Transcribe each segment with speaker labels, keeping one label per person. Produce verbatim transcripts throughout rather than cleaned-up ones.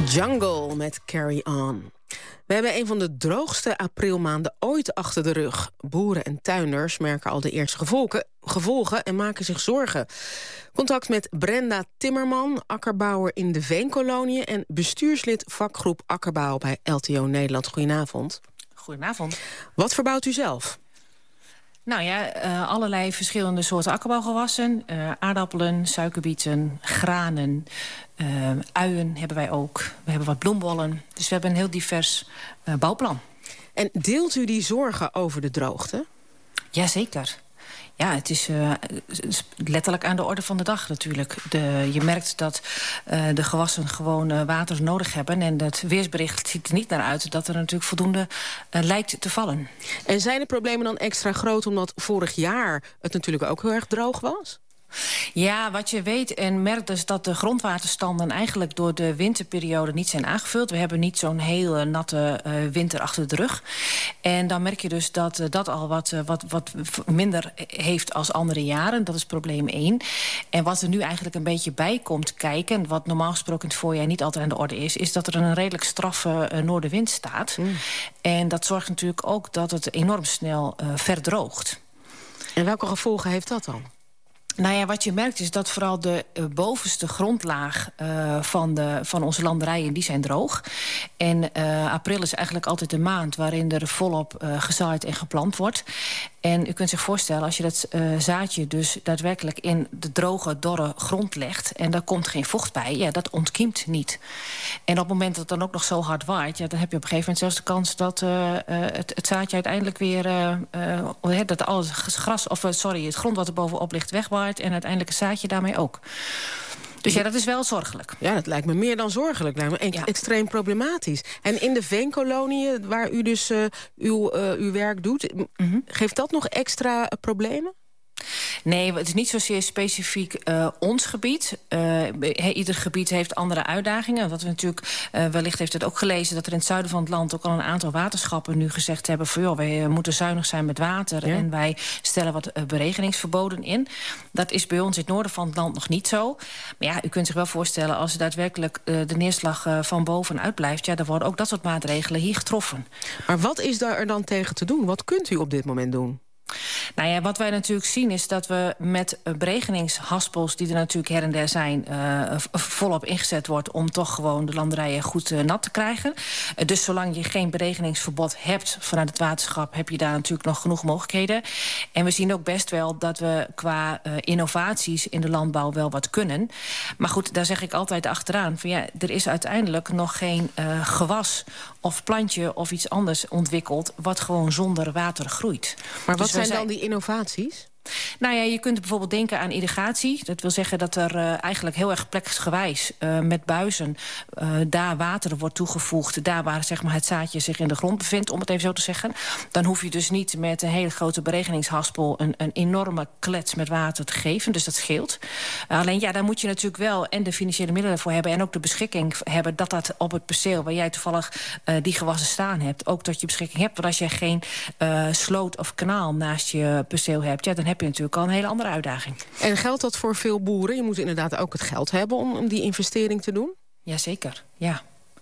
Speaker 1: Jungle met Carry On. We hebben een van de droogste aprilmaanden ooit achter de rug. Boeren en tuinders merken al de eerste gevolgen, gevolgen en maken zich zorgen. Contact met Brenda Timmerman, akkerbouwer in de Veenkoloniën en bestuurslid vakgroep Akkerbouw bij L T O Nederland. Goedenavond.
Speaker 2: Goedenavond.
Speaker 1: Wat verbouwt u zelf?
Speaker 2: Nou ja, uh, allerlei verschillende soorten akkerbouwgewassen. Uh, aardappelen, suikerbieten, granen, uh, uien hebben wij ook. We hebben wat bloembollen. Dus we hebben een heel divers uh, bouwplan.
Speaker 1: En deelt u die zorgen over de droogte?
Speaker 2: Jazeker. Ja, het is uh, letterlijk aan de orde van de dag natuurlijk. De, je merkt dat uh, de gewassen gewoon uh, water nodig hebben. En het weersbericht ziet er niet naar uit dat er natuurlijk voldoende uh, lijkt te vallen.
Speaker 1: En zijn de problemen dan extra groot omdat vorig jaar het natuurlijk ook heel erg droog was?
Speaker 2: Ja, wat je weet en merkt is dat de grondwaterstanden eigenlijk door de winterperiode niet zijn aangevuld. We hebben niet zo'n hele natte uh, winter achter de rug. En dan merk je dus dat uh, dat al wat, uh, wat, wat minder heeft als andere jaren. Dat is probleem één. En wat er nu eigenlijk een beetje bij komt kijken, wat normaal gesproken in het voorjaar niet altijd aan de orde is, is dat er een redelijk straffe uh, noordenwind staat. Mm. En dat zorgt natuurlijk ook dat het enorm snel uh, verdroogt.
Speaker 1: En welke gevolgen heeft dat dan?
Speaker 2: Nou ja, wat je merkt is dat vooral de uh, bovenste grondlaag uh, van, de, van onze landerijen, die zijn droog. En uh, april is eigenlijk altijd de maand waarin er volop uh, gezaaid en geplant wordt. En u kunt zich voorstellen, als je dat uh, zaadje dus daadwerkelijk in de droge, dorre grond legt en daar komt geen vocht bij, ja, dat ontkiemt niet. En op het moment dat het dan ook nog zo hard waait, ja, dan heb je op een gegeven moment zelfs de kans dat uh, uh, het, het zaadje uiteindelijk weer, uh, uh, dat al het gras, of uh, sorry, het grond wat er bovenop ligt wegwaait en uiteindelijk het zaadje daarmee ook. Dus ja, dat is wel zorgelijk.
Speaker 1: Ja, dat lijkt me meer dan zorgelijk. Lijkt me ja. extreem problematisch. En in de Veenkoloniën, waar u dus uh, uw, uh, uw werk doet, mm-hmm. geeft dat nog extra uh, problemen?
Speaker 2: Nee, het is niet zozeer specifiek uh, ons gebied. Uh, he, ieder gebied heeft andere uitdagingen. Wat we natuurlijk, uh, wellicht heeft het ook gelezen, dat er in het zuiden van het land ook al een aantal waterschappen nu gezegd hebben van joh, wij moeten zuinig zijn met water ja. en wij stellen wat uh, beregeningsverboden in. Dat is bij ons in het noorden van het land nog niet zo. Maar ja, u kunt zich wel voorstellen, als er daadwerkelijk uh, de neerslag uh, van bovenuit blijft, ja, dan worden ook dat soort maatregelen hier getroffen.
Speaker 1: Maar wat is daar er dan tegen te doen? Wat kunt u op dit moment doen?
Speaker 2: Nou ja, wat wij natuurlijk zien is dat we met beregeningshaspels, die er natuurlijk her en der zijn, uh, volop ingezet wordt om toch gewoon de landerijen goed uh, nat te krijgen. Uh, dus zolang je geen beregeningsverbod hebt vanuit het waterschap, heb je daar natuurlijk nog genoeg mogelijkheden. En we zien ook best wel dat we qua uh, innovaties in de landbouw wel wat kunnen. Maar goed, daar zeg ik altijd achteraan van ja, er is uiteindelijk nog geen uh, gewas of plantje of iets anders ontwikkeld wat gewoon zonder water groeit.
Speaker 1: Maar wat
Speaker 2: dus
Speaker 1: zijn dan die innovaties?
Speaker 2: Nou ja, je kunt bijvoorbeeld denken aan irrigatie. Dat wil zeggen dat er uh, eigenlijk heel erg pleksgewijs uh, met buizen uh, daar water wordt toegevoegd, daar waar zeg maar, het zaadje zich in de grond bevindt, om het even zo te zeggen. Dan hoef je dus niet met een hele grote beregeningshaspel een, een enorme klets met water te geven. Dus dat scheelt. Uh, alleen ja, daar moet je natuurlijk wel en de financiële middelen voor hebben en ook de beschikking hebben dat dat op het perceel waar jij toevallig uh, die gewassen staan hebt, ook tot je beschikking hebt. Want als je geen uh, sloot of kanaal naast je perceel hebt, ja, dan heb je natuurlijk al een hele andere uitdaging.
Speaker 1: En geldt dat voor veel boeren? Je moet inderdaad ook het geld hebben om, om die investering te doen?
Speaker 2: Jazeker, ja.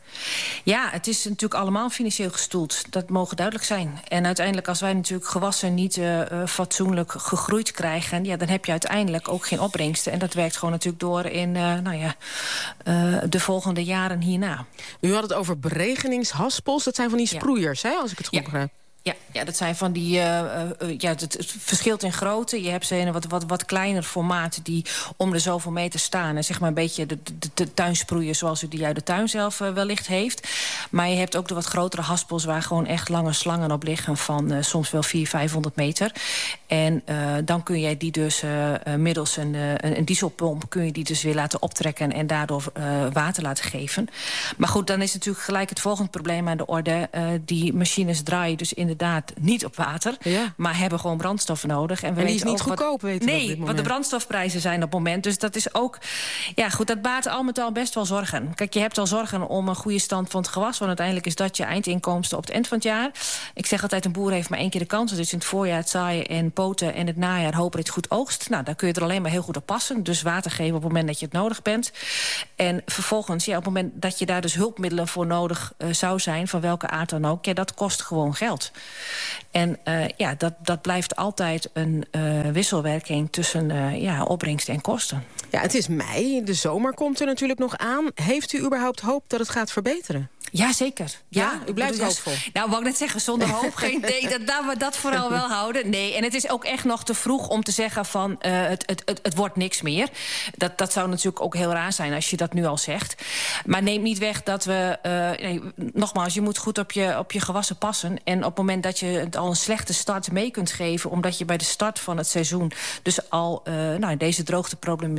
Speaker 2: Ja, het is natuurlijk allemaal financieel gestoeld. Dat mogen duidelijk zijn. En uiteindelijk, als wij natuurlijk gewassen niet uh, fatsoenlijk gegroeid krijgen, ja, dan heb je uiteindelijk ook geen opbrengsten. En dat werkt gewoon natuurlijk door in uh, nou ja, uh, de volgende jaren hierna.
Speaker 1: U had het over beregeningshaspels. Dat zijn van die sproeiers, ja. hè, als ik het goed
Speaker 2: ja.
Speaker 1: begrijp.
Speaker 2: Ja, ja, dat zijn van die. Uh, uh, ja, het, het verschilt in grootte. Je hebt ze in een wat, wat, wat kleiner formaat die om de zoveel meter staan. En zeg maar een beetje de, de, de tuinsproeien zoals u die uit de tuin zelf uh, wellicht heeft. Maar je hebt ook de wat grotere haspels waar gewoon echt lange slangen op liggen van uh, soms wel vierhonderd, vijfhonderd meter. En uh, dan kun jij die dus uh, middels een, uh, een dieselpomp kun je die dus weer laten optrekken en daardoor uh, water laten geven. Maar goed, dan is natuurlijk gelijk het volgende probleem aan de orde. Uh, die machines draaien dus in de inderdaad niet op water,
Speaker 1: ja.
Speaker 2: maar hebben gewoon brandstoffen nodig. En, we
Speaker 1: en die is niet
Speaker 2: ook
Speaker 1: goedkoop,
Speaker 2: wat,
Speaker 1: weten we
Speaker 2: nee,
Speaker 1: op dit moment.
Speaker 2: wat de brandstofprijzen zijn op het moment. Dus dat is ook, ja goed, dat baart al met al best wel zorgen. Kijk, je hebt al zorgen om een goede stand van het gewas, want uiteindelijk is dat je eindinkomsten op het eind van het jaar. Ik zeg altijd, een boer heeft maar één keer de kans. Dus in het voorjaar het zaaien en poten en het najaar hopen dat het goed oogst. Nou, daar kun je er alleen maar heel goed op passen. Dus water geven op het moment dat je het nodig bent. En vervolgens, ja, op het moment dat je daar dus hulpmiddelen voor nodig uh, zou zijn, van welke aard dan ook, ja, dat kost gewoon geld. En uh, ja, dat, dat blijft altijd een uh, wisselwerking tussen uh, ja, opbrengst en kosten.
Speaker 1: Ja, het is mei, de zomer komt er natuurlijk nog aan. Heeft u überhaupt hoop dat het gaat verbeteren?
Speaker 2: Ja, zeker. Ja,
Speaker 1: ja u blijft hoopvol.
Speaker 2: Nou, wou ik net zeggen, zonder hoop geen idee. Dat, dat we dat vooral wel houden. Nee, en het is ook echt nog te vroeg om te zeggen van uh, het, het, het, het wordt niks meer. Dat, dat zou natuurlijk ook heel raar zijn als je dat nu al zegt. Maar neemt niet weg dat we, uh, nee, nogmaals, je moet goed op je, op je gewassen passen. En op het moment dat je het al een slechte start mee kunt geven, omdat je bij de start van het seizoen dus al uh, nou, deze droogteproblematiek